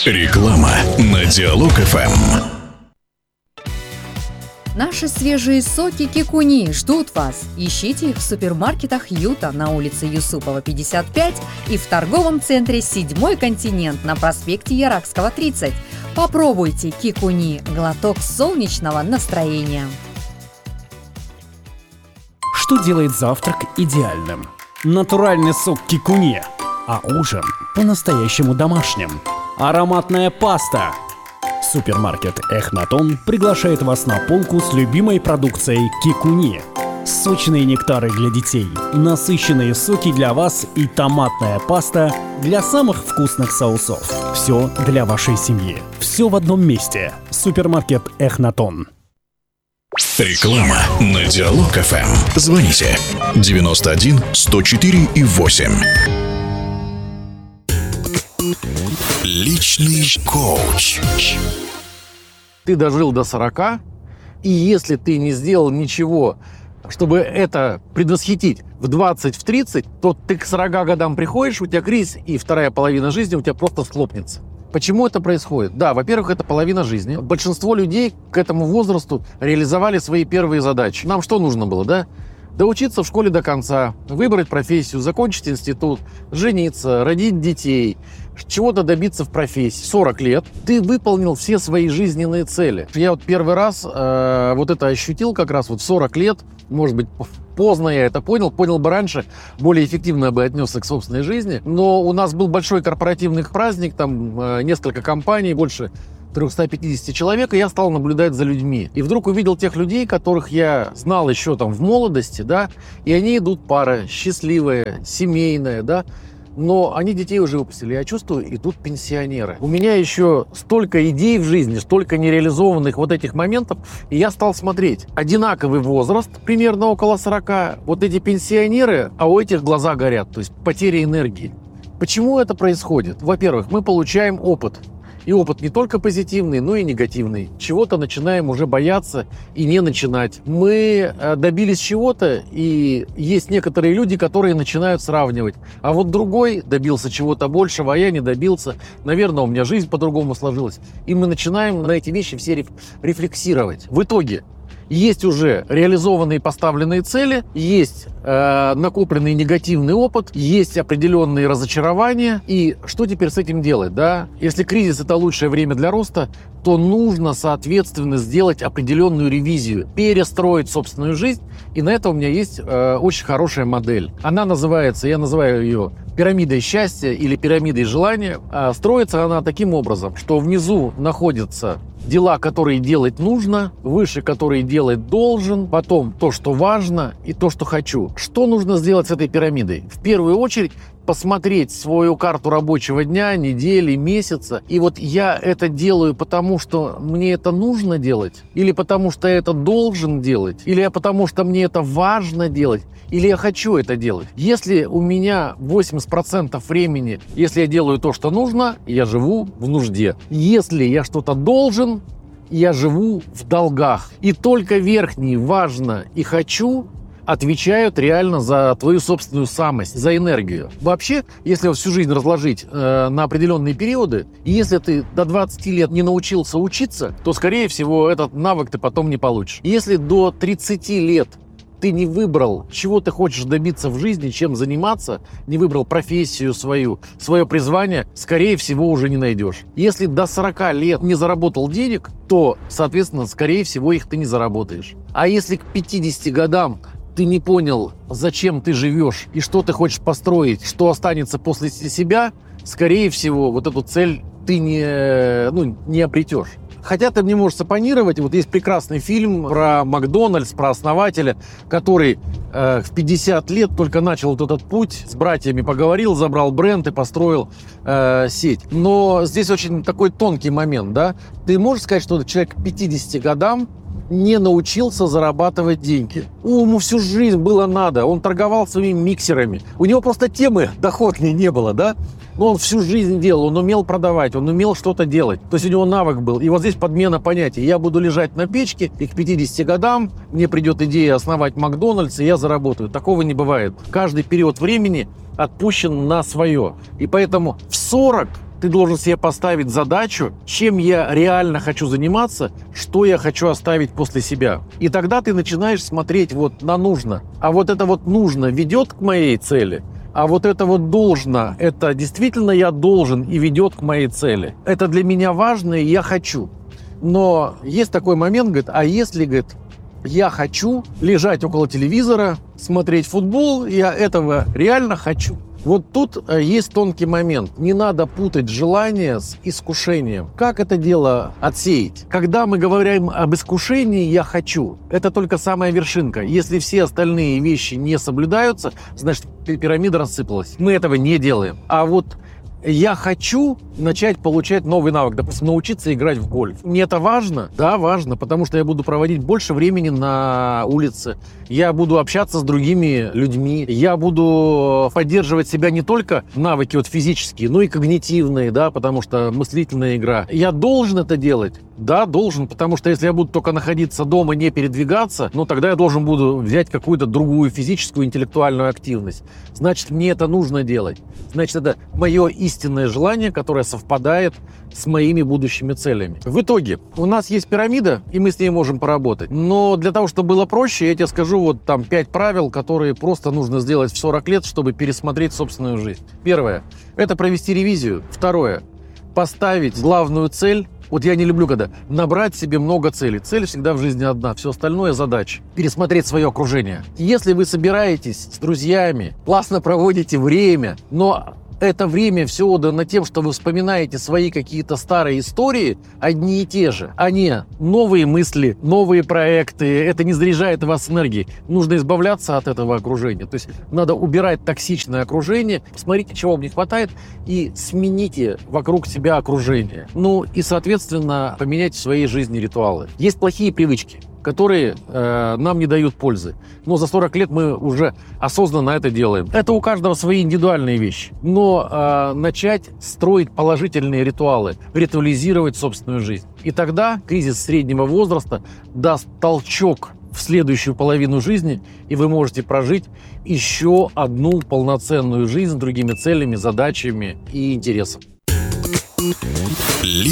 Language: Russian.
Реклама на Диалог ФМ. Наши свежие соки Кикуни ждут вас. Ищите их в супермаркетах Юта на улице Юсупова, 55 и в торговом центре «Седьмой континент» на проспекте Яракского, 30. Попробуйте Кикуни – глоток солнечного настроения. Что делает завтрак идеальным? Натуральный сок Кикуни, а ужин по-настоящему домашним. Ароматная паста. Супермаркет Эхнатон приглашает вас на полку с любимой продукцией Кикуни. Сочные нектары для детей, насыщенные соки для вас и томатная паста для самых вкусных соусов. Все для вашей семьи. Все в одном месте. Супермаркет Эхнатон. Реклама на Диалог ФМ. Звоните 91 104 и 8. Личный коуч. Ты дожил до 40, и если ты не сделал ничего, чтобы это предвосхитить в 20, в 30, то ты к 40 годам приходишь, у тебя кризис, и вторая половина жизни у тебя просто схлопнется. Почему это происходит? Да, во-первых, это половина жизни. Большинство людей к этому возрасту реализовали свои первые задачи. Нам что нужно было, да? Доучиться в школе до конца, выбрать профессию, закончить институт, жениться, родить детей, чего-то добиться в профессии. 40 лет ты выполнил все свои жизненные цели. Я вот первый раз вот это ощутил как раз вот в 40 лет, может быть, поздно я это понял бы раньше, более эффективно бы отнесся к собственной жизни. Но у нас был большой корпоративный праздник, там несколько компаний, больше 350 человек, и я стал наблюдать за людьми. И вдруг увидел тех людей, которых я знал еще там в молодости, да, и они идут пара, счастливая, семейная, да, но они детей уже выпустили. Я чувствую, идут пенсионеры. У меня еще столько идей в жизни, столько нереализованных вот этих моментов, и я стал смотреть. Одинаковый возраст, примерно около 40, вот эти пенсионеры, а у этих глаза горят, то есть потеря энергии. Почему это происходит? Во-первых, мы получаем опыт. И опыт не только позитивный, но и негативный. Чего-то начинаем уже бояться и не начинать. Мы добились чего-то, и есть некоторые люди, которые начинают сравнивать. А вот другой добился чего-то большего, а я не добился. Наверное, у меня жизнь по-другому сложилась. И мы начинаем на эти вещи все рефлексировать. В итоге есть уже реализованные поставленные цели, есть накопленный негативный опыт, есть определенные разочарования. И что теперь с этим делать? Да? Если кризис – это лучшее время для роста, то нужно, соответственно, сделать определенную ревизию, перестроить собственную жизнь. И на это у меня есть очень хорошая модель. Она называется, я называю ее пирамидой счастья или пирамидой желания. Строится она таким образом, что внизу находятся дела, которые делать нужно, выше, которые делать должен, потом то, что важно, и то, что хочу. Что нужно сделать с этой пирамидой? В первую очередь посмотреть свою карту рабочего дня, недели, месяца. И вот я это делаю потому, что мне это нужно делать, или потому, что я это должен делать, или потому, что мне это важно делать, или я хочу это делать. Если у меня 80% времени, если я делаю то, что нужно, я живу в нужде. Если я что-то должен, я живу в долгах. И только верхний «важно» и «хочу» отвечают реально за твою собственную самость, за энергию. Вообще, если всю жизнь разложить на определенные периоды, и если ты до 20 лет не научился учиться, то, скорее всего, этот навык ты потом не получишь. Если до 30 лет ты не выбрал, чего ты хочешь добиться в жизни, чем заниматься, не выбрал профессию свою, свое призвание, скорее всего, уже не найдешь. Если до 40 лет не заработал денег, то, соответственно, скорее всего, их ты не заработаешь. А если к 50 годам ты не понял, зачем ты живешь и что ты хочешь построить, что останется после себя, скорее всего, вот эту цель ты не обретешь. Хотя ты мне можешь оппонировать, вот есть прекрасный фильм про Макдональдс, про основателя, который в 50 лет только начал вот этот путь, с братьями поговорил, забрал бренд и построил сеть. Но здесь очень такой тонкий момент, да? Ты можешь сказать, что человек к 50 годам не научился зарабатывать деньги. Ему всю жизнь было надо, он торговал своими миксерами. У него просто темы доходной не было, да? Но он всю жизнь делал, он умел продавать, он умел что-то делать. То есть у него навык был. И вот здесь подмена понятий. Я буду лежать на печке, и к 50 годам мне придет идея основать Макдональдс, и я заработаю. Такого не бывает. Каждый период времени отпущен на свое. И поэтому в 40 Ты должен себе поставить задачу, чем я реально хочу заниматься, что я хочу оставить после себя. И тогда ты начинаешь смотреть вот на нужно. А вот это вот нужно ведет к моей цели, а вот это вот должно, это действительно я должен и ведет к моей цели. Это для меня важно, и я хочу. Но есть такой момент, говорит, а если, говорит, я хочу лежать около телевизора, смотреть футбол, я этого реально хочу. Вот тут есть тонкий момент. Не надо путать желание с искушением. Как это дело отсеять? Когда мы говорим об искушении «я хочу», это только самая вершинка. Если все остальные вещи не соблюдаются, значит, пирамида рассыпалась. Мы этого не делаем. А вот я хочу начать получать новый навык, допустим, научиться играть в гольф. Мне это важно? Да, важно, потому что я буду проводить больше времени на улице, я буду общаться с другими людьми, я буду поддерживать себя не только навыки вот физические, но и когнитивные, да, потому что мыслительная игра. Я должен это делать? Да, должен, потому что если я буду только находиться дома, не передвигаться, ну тогда я должен буду взять какую-то другую физическую, интеллектуальную активность. Значит, мне это нужно делать. Значит, это мое истинное желание, которое совпадает с моими будущими целями. В итоге у нас есть пирамида, и мы с ней можем поработать. Но для того, чтобы было проще, я тебе скажу вот там 5 правил, которые просто нужно сделать в 40 лет, чтобы пересмотреть собственную жизнь. Первое – это провести ревизию. Второе – поставить главную цель. Вот я не люблю, когда набрать себе много целей. Цель всегда в жизни одна, все остальное задача. Пересмотреть свое окружение. Если вы собираетесь с друзьями, классно проводите время, но это время все отдано тем, что вы вспоминаете свои какие-то старые истории, одни и те же, а не новые мысли, новые проекты. Это не заряжает вас энергией. Нужно избавляться от этого окружения. То есть надо убирать токсичное окружение, посмотрите, чего вам не хватает, и смените вокруг себя окружение. Ну и, соответственно, поменяйте в своей жизни ритуалы. Есть плохие привычки, которые нам не дают пользы. Но за 40 лет мы уже осознанно это делаем. Это у каждого свои индивидуальные вещи. Но начать строить положительные ритуалы, ритуализировать собственную жизнь. И тогда кризис среднего возраста даст толчок в следующую половину жизни, и вы можете прожить еще одну полноценную жизнь с другими целями, задачами и интересами.